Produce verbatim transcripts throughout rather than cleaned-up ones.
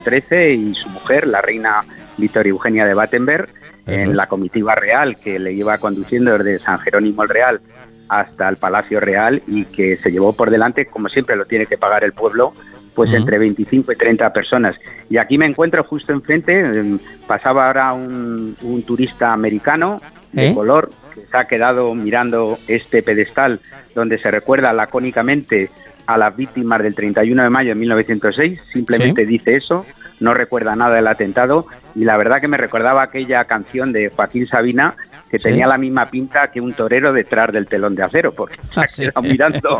trece y su mujer, la reina Victoria Eugenia de Battenberg, en la comitiva real que le iba conduciendo desde San Jerónimo el Real hasta el Palacio Real y que se llevó por delante, como siempre lo tiene que pagar el pueblo, pues uh-huh. entre veinticinco y treinta personas. Y aquí me encuentro justo enfrente, pasaba ahora un, un turista americano de ¿Eh? color que se ha quedado mirando este pedestal donde se recuerda lacónicamente a las víctimas del treinta y uno de mayo de mil novecientos seis, simplemente ¿Sí? dice eso, no recuerda nada del atentado, y la verdad que me recordaba aquella canción de Joaquín Sabina que ¿Sí? tenía la misma pinta que un torero detrás del telón de acero, porque se ha quedado ¿Sí? mirando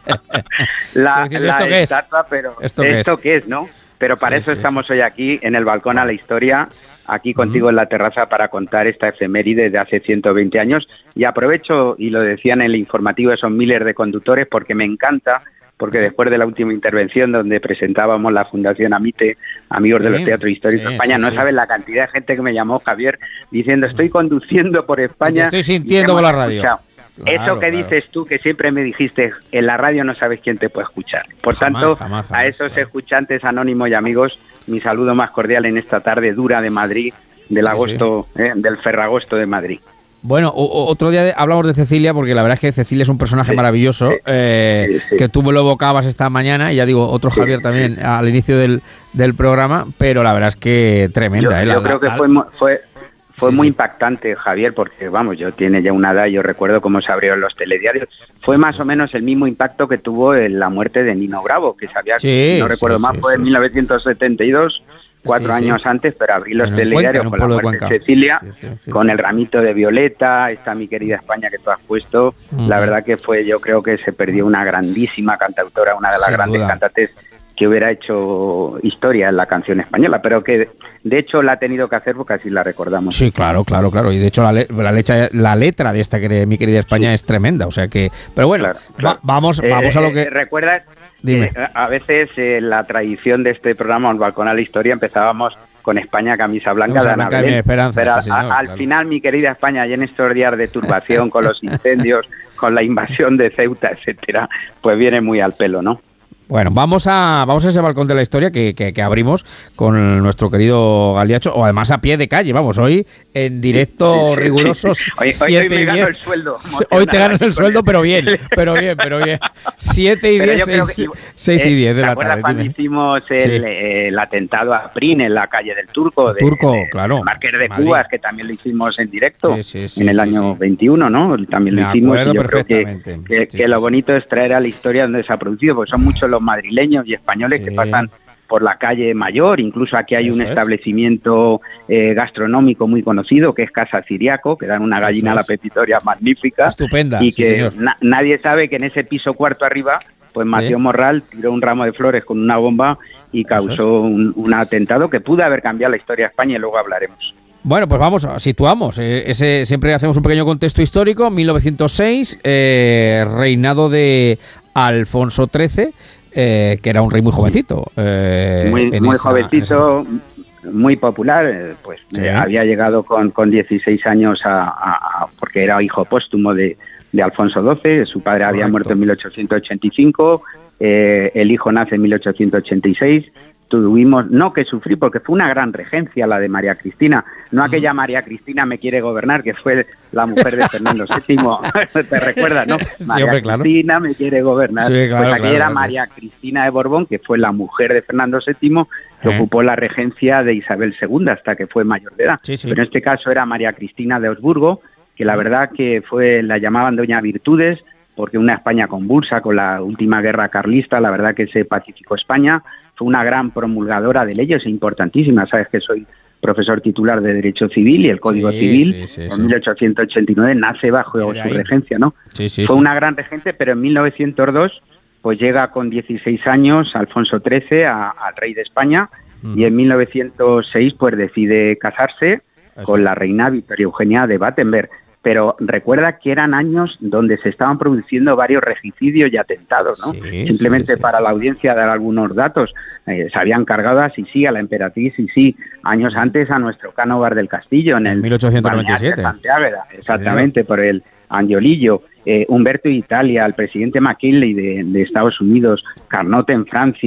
la, la estatua, pero ¿esto, qué, ¿esto es? qué es, no? Pero para sí, eso sí, estamos sí. hoy aquí en el Balcón a la Historia, aquí contigo uh-huh. en la terraza para contar esta efeméride de hace ciento veinte años, y aprovecho, y lo decían en el informativo de esos miles de conductores, porque me encanta, porque después de la última intervención donde presentábamos la Fundación Amite, Amigos sí, de los Teatros Históricos de sí, España, sí, no sí. sabes la cantidad de gente que me llamó, Javier, diciendo estoy conduciendo por España. Te estoy sintiendo por la radio. Claro, Eso que claro. dices tú, que siempre me dijiste, en la radio no sabes quién te puede escuchar. Por jamás, tanto, jamás, jamás, a esos claro. escuchantes anónimos y amigos, mi saludo más cordial en esta tarde dura de Madrid, del sí, agosto, sí. Eh, del Ferragosto de Madrid. Bueno, o, otro día de, hablamos de Cecilia, porque la verdad es que Cecilia es un personaje sí, maravilloso, sí, eh, sí, sí. que tú me lo evocabas esta mañana, y ya digo, otro sí, Javier también sí. al inicio del, del programa, pero la verdad es que tremenda. Yo, eh, la, yo creo que la, fue, fue, fue sí, muy sí. impactante, Javier, porque vamos, yo tiene ya una edad, yo recuerdo cómo se abrieron los telediarios, fue más o menos el mismo impacto que tuvo en la muerte de Nino Bravo, que sabía, sí, no recuerdo sí, más, sí, fue sí, en mil novecientos setenta y dos, cuatro sí, años sí. antes, pero abrí los telediarios con la muerte de Cecilia, sí, sí, sí, con sí. el ramito de violeta, esta Mi Querida España que tú has puesto, mm. la verdad que fue, yo creo que se perdió una grandísima cantautora, una de las Sin grandes duda. cantantes que hubiera hecho historia en la canción española, pero que de hecho la ha tenido que hacer porque así la recordamos. Sí, claro, claro, claro, y de hecho la, le- la, lecha, la letra de esta que Mi Querida España sí. es tremenda, o sea que, pero bueno, claro, claro. Va, vamos, eh, vamos a lo que... Eh, ¿Recuerdas? Dime. Eh, a veces eh, la tradición de este programa, Un Balcón a la Historia, empezábamos con España camisa blanca Camisa de Ana blanca de Belén, mi esperanza, pero sí, señor, a, al claro. final, Mi Querida España, y en estos días de turbación con los incendios, con la invasión de Ceuta, etcétera, pues viene muy al pelo, ¿no? Bueno, vamos a vamos a ese balcón de la historia que, que, que abrimos con nuestro querido Galiacho, o además a pie de calle, vamos, hoy en directo rigurosos. Hoy, hoy, hoy me gano el sueldo. Hoy te ganas el sueldo, pero bien, pero bien, pero bien. siete y diez, seis y diez de la tarde. Cuando hicimos el, sí. eh, el atentado a Prin en la calle del Turco, de, Turco, de, claro, de Marqués de Madrid. Cubas, que también lo hicimos en directo sí, sí, sí, en el sí, año sí. veintiuno, ¿no? También me lo hicimos y yo creo que, que, sí, que sí, lo sí. bonito es traer a la historia donde se ha producido, porque son muchos los madrileños y españoles sí. que pasan por la calle Mayor, incluso aquí hay Eso un es. establecimiento eh, gastronómico muy conocido que es Casa Ciriaco, que dan una gallina a la pepitoria magnífica. Estupenda, y que sí, na- nadie sabe que en ese piso cuarto arriba, pues Mateo ¿Sí? Morral tiró un ramo de flores con una bomba y causó un, un atentado que pudo haber cambiado la historia de España, y luego hablaremos. Bueno, pues vamos, situamos. Eh, ese, siempre hacemos un pequeño contexto histórico. mil novecientos seis, eh, reinado de Alfonso trece, eh, que era un rey muy jovencito. Eh, muy muy esa, jovencito, esa... muy popular. Eh, pues sí. eh, había llegado con, con dieciséis años, a, a, a, porque era hijo póstumo de, de Alfonso doce. Su padre Correcto. había muerto en mil ochocientos ochenta y cinco. Eh, el hijo nace en mil ochocientos ochenta y seis. Tuvimos, no que sufrí, porque fue una gran regencia la de María Cristina, no aquella María Cristina me quiere gobernar, que fue la mujer de Fernando séptimo, te recuerdas, ¿no? María sí, hombre, claro. Cristina me quiere gobernar, sí, claro, pues aquí claro, era claro, María sí. Cristina de Borbón, que fue la mujer de Fernando séptimo, que ¿Eh? ocupó la regencia de Isabel segunda hasta que fue mayor de edad, sí, sí. pero en este caso era María Cristina de Habsburgo, que la verdad que fue, la llamaban Doña Virtudes, porque una España convulsa con la última guerra carlista, la verdad que se pacificó España, fue una gran promulgadora de leyes importantísimas, sabes que soy profesor titular de Derecho Civil y el Código sí, Civil sí, sí, en sí. mil ochocientos ochenta y nueve nace bajo su ahí. regencia, ¿no? Sí, sí, fue sí. una gran regente, pero en mil novecientos dos pues llega con dieciséis años Alfonso trece a, al rey de España mm. y en mil novecientos seis pues decide casarse Eso con es. la reina Victoria Eugenia de Battenberg. Pero recuerda que eran años donde se estaban produciendo varios regicidios y atentados, ¿no? Sí, Simplemente sí, sí. para la audiencia dar algunos datos. Eh, se habían cargado a Sisi, a la emperatriz Sisi, años antes a nuestro Cánovar del Castillo, en el mil ochocientos noventa y siete. Santiago, exactamente, sí, por el Angiolillo. Eh, Humberto de Italia, el presidente McKinley de, de Estados Unidos, Carnot en Francia,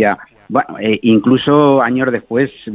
Bueno, eh, incluso años después